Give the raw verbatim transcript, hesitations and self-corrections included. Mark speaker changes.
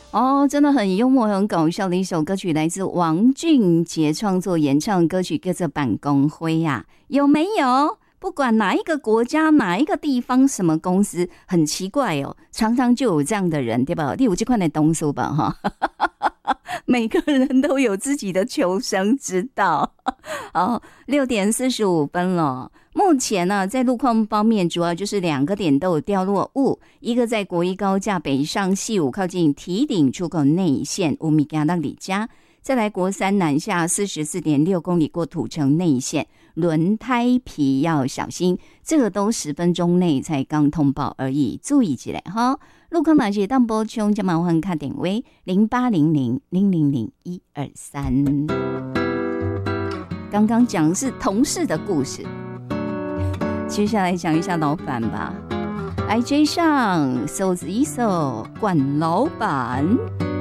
Speaker 1: 哦，真的很幽默、很搞笑的一首歌曲，来自王俊杰创作演唱歌曲，叫做《办公会》呀，有没有？不管哪一个国家、哪一个地方、什么公司，很奇怪哦，常常就有这样的人，对吧？你有这款的东西吧，哈。每个人都有自己的求生之道。好，六点四十五分了。目前呢、啊，在路况方面，主要就是两个点都有掉落物，一个在国一高架北上系五靠近堤顶出口内线五米加到里加，再来国三南下四十四点六公里过土城内线，轮胎皮要小心，这个都十分钟内才刚通报而已，注意起来哈。路况哪些当波冲，就麻烦看点位零八零零零零零一二三。刚刚讲的是同事的故事，接下来讲一下老板吧。I J 上手指一手管老板。